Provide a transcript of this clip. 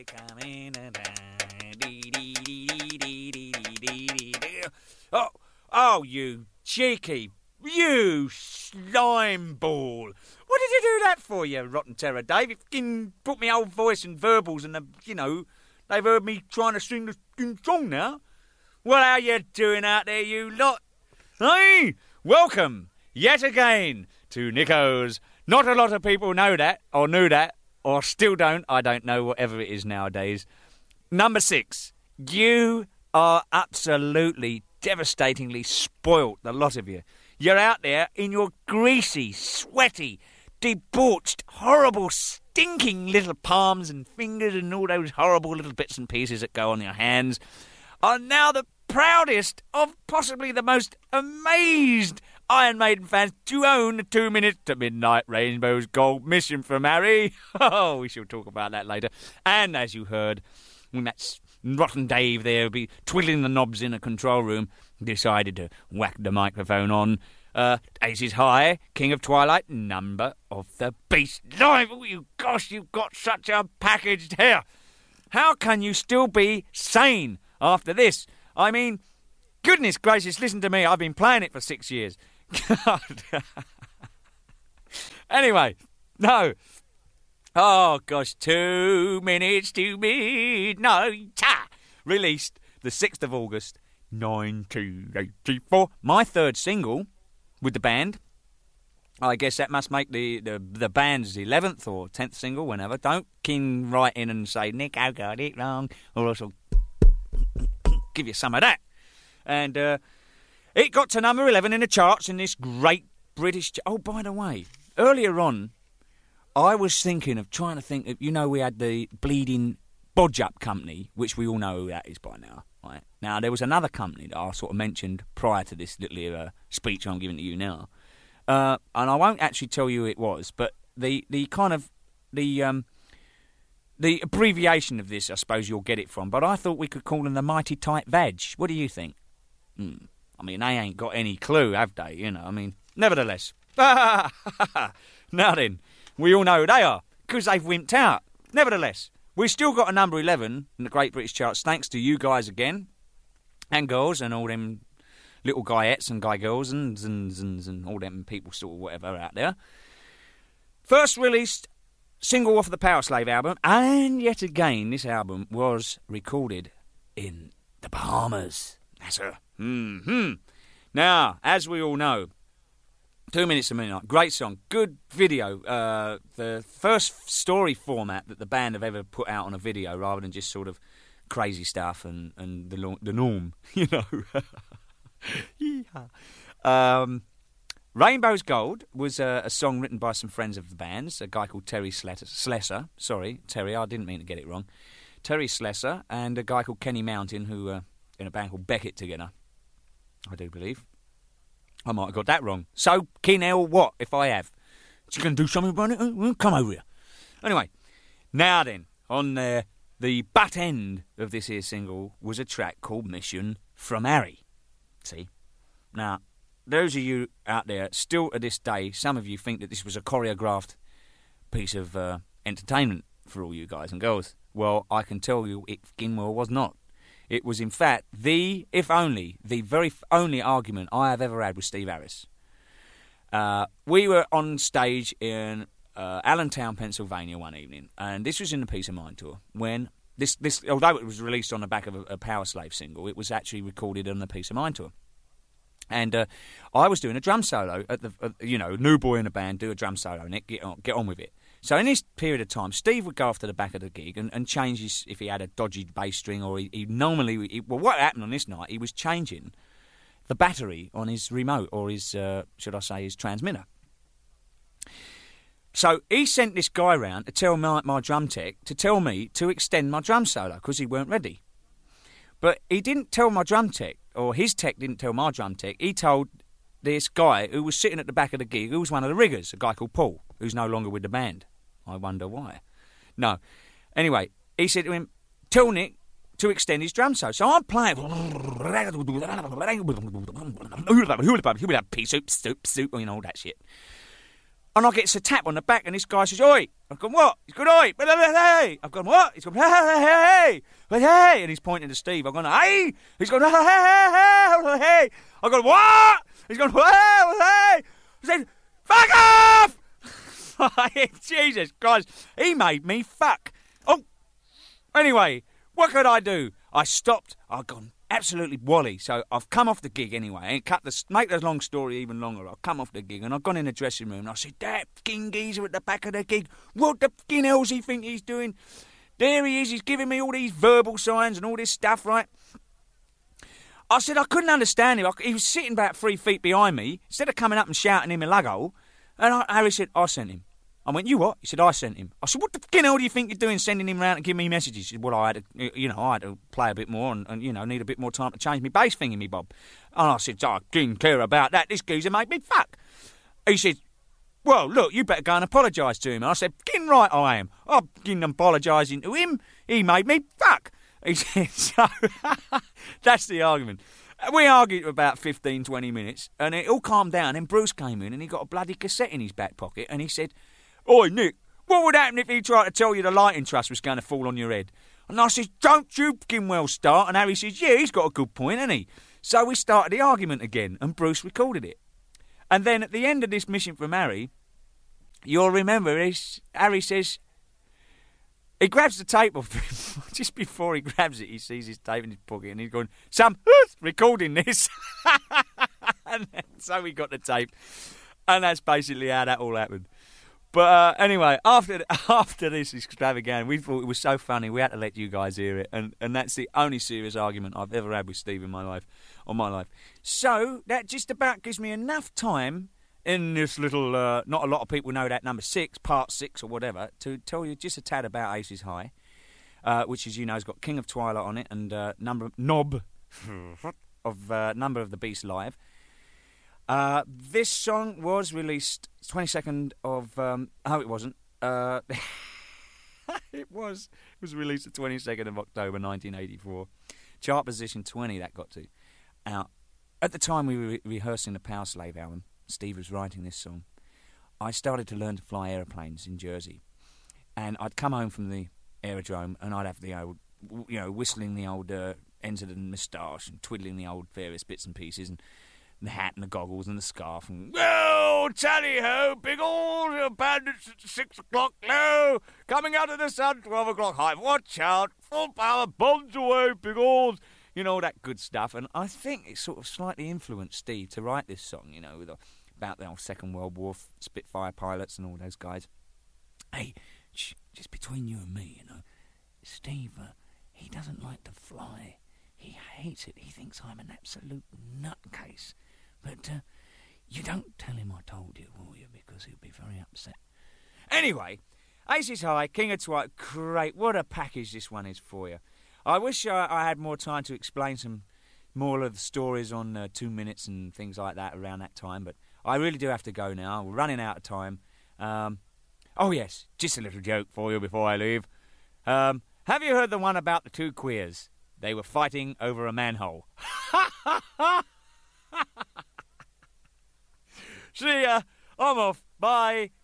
we're coming down. Oh, you cheeky, you slime ball. What did you do that for, you rotten terror, Dave? You fucking put me old voice and verbals and, they've heard me trying to sing the song now. Well, how you doing out there, you lot? Hey, welcome yet again to Nico's. Not a lot of people know that, or knew that, or still don't. I don't know, whatever it is nowadays. Number 6. You are absolutely, devastatingly spoilt, the lot of you. You're out there in your greasy, sweaty, debauched, horrible, stinking little palms and fingers and all those horrible little bits and pieces that go on your hands are now the proudest of possibly the most amazed Iron Maiden fans to own the 2 Minutes to Midnight Rainbow's Gold mission from Harry. Oh, we shall talk about that later. And as you heard, when that rotten Dave there be twiddling the knobs in a control room, decided to whack the microphone on Aces High, King of Twilight, Number of the Beast Live. Oh, you gosh, you've got such a packaged hair. How can you still be sane after this? I mean, goodness gracious, listen to me. I've been playing it for 6 years. God. Anyway, no. Oh, gosh, 2 Minutes to Midnight. Released the 6th of August, 1984. My third single with the band. I guess that must make the band's 11th or 10th single, whenever. Don't write in and say, Nick, I got it wrong, or else I'll give you some of that. And it got to number 11 in the charts in this great British... Oh, by the way, earlier on, I was thinking of trying to think... we had the Bleeding Bodge Up Company, which we all know who that is by now. Right? Now, there was another company that I sort of mentioned prior to this little speech I'm giving to you now. And I won't actually tell you who it was, but the abbreviation of this, I suppose you'll get it from. But I thought we could call them the Mighty Tight Veg. What do you think? I mean, they ain't got any clue, have they? Nevertheless. Now then, we all know who they are, because they've wimped out. Nevertheless, we've still got a number 11 in the Great British charts, thanks to you guys again, and girls, and all them little guyettes and guy girls, and all them people sort of whatever out there. First released single off the Power Slave album, and yet again, this album was recorded in the Bahamas. That's her. Now, as we all know, 2 Minutes to Midnight, great song, good video. The first story format that the band have ever put out on a video, rather than just sort of crazy stuff and the norm, Rainbow's Gold was a song written by some friends of the band's, a guy called Terry Slessor. Sorry, Terry, I didn't mean to get it wrong. Terry Slessor and a guy called Kenny Mountain, who in a band called Beckett together, I do believe. I might have got that wrong. So, Kinell, what if I have? You going to do something about it? Come over here. Anyway, now then, on the butt end of this here single was a track called Mission from Harry. See? Now, those of you out there, still to this day, some of you think that this was a choreographed piece of entertainment for all you guys and girls. Well, I can tell you it fucking well was not. It was, in fact, the very only argument I have ever had with Steve Harris. We were on stage in Allentown, Pennsylvania one evening, and this was in the Peace of Mind tour, when this although it was released on the back of a Power Slave single, it was actually recorded on the Peace of Mind tour. And I was doing a drum solo at the, new boy in the band, do a drum solo, Nick, get on with it. So in this period of time, Steve would go off to the back of the gig and change his, if he had a dodgy bass string, or he normally, what happened on this night, he was changing the battery on his remote, or his, should I say, his transmitter. So he sent this guy round to tell my drum tech to tell me to extend my drum solo, because he weren't ready. But he didn't tell my drum tech, or his tech didn't tell my drum tech. He told this guy who was sitting at the back of the gig, who was one of the riggers, a guy called Paul, who's no longer with the band. I wonder why. No. Anyway, he said to him, tell Nick to extend his drum solo. So I'm playing. Pea soup, soup, all that shit. And I get a tap on the back, and this guy says, "Oi!" I've gone, "What?" He's gone, "Oi!" Hey. I've gone, "What?" He's gone, "Hey. And he's pointing to Steve. I've gone, "Hey." He's gone, "Hey. I've gone, "What?" He's gone, "Hey. I said, "Fuck off!" Jesus Christ. He made me fuck. Oh. Anyway, what could I do? I stopped. I've gone absolutely wally. So I've come off the gig anyway. And make the long story even longer. I've come off the gig and I've gone in the dressing room and I said, "That fucking geezer at the back of the gig, what the fucking hell's he think he's doing? There he is, he's giving me all these verbal signs and all this stuff, right?" I said I couldn't understand him. He was sitting about 3 feet behind me. Instead of coming up and shouting him a luggo, and Harry said, "I sent him." I went, "You what?" He said, "I sent him." I said, "What the fucking hell do you think you're doing sending him round and giving me messages?" He said, "Well, I had to play a bit more and need a bit more time to change my bass thingy, me bob." And I said, "I didn't care about that. This geezer made me fuck." He said, "Well, look, you better go and apologise to him." And I said, "Fucking right I am. I'm fucking apologising to him. He made me fuck." He said, so that's the argument. We argued for about 15, 20 minutes and it all calmed down. Then Bruce came in and he got a bloody cassette in his back pocket and he said, "Oi, Nick, what would happen if he tried to tell you the lighting truss was going to fall on your head?" And I said, "Don't you fucking well start." And Harry says, "Yeah, he's got a good point, hasn't he?" So we started the argument again and Bruce recorded it. And then at the end of this mission from Harry, you'll remember Harry says, he grabs the tape off him. Just before he grabs it, he sees his tape in his pocket and he's going, "Sam, recording this." And then, so we got the tape. And that's basically how that all happened. But anyway, after this extravaganza, we thought it was so funny, we had to let you guys hear it. And that's the only serious argument I've ever had with Steve in my life. So that just about gives me enough time in this little, not a lot of people know that number 6, part 6 or whatever, to tell you just a tad about Aces High, which, as you know, has got King of Twilight on it and Number of the Beast Live. This song was released 22nd of... it wasn't. It was released the 22nd of October 1984. Chart position 20 that got to. At the time we were rehearsing the Power Slave album, Steve was writing this song. I started to learn to fly aeroplanes in Jersey. And I'd come home from the aerodrome and I'd have the old, whistling the old ends of the moustache and twiddling the old various bits and pieces and the hat and the goggles and the scarf and, "Well, tally-ho, Biggles, bandits at 6 o'clock low, coming out of the sun, 12 o'clock high, watch out, full power, bombs away, Biggles," all that good stuff. And I think it sort of slightly influenced Steve to write this song, about the old Second World War, Spitfire pilots and all those guys. Hey, just between you and me, Steve, he doesn't like to fly. He hates it. He thinks I'm an absolute nutcase. But you don't tell him I told you, will you? Because he'll be very upset. Anyway, Aces High, King of Twilight, great. What a package this one is for you. I wish I had more time to explain some more of the stories on 2 minutes and things like that around that time, but I really do have to go now. We're running out of time. Oh, yes, just a little joke for you before I leave. Have you heard the one about the 2 queers? They were fighting over a manhole. See ya. I'm off. Bye.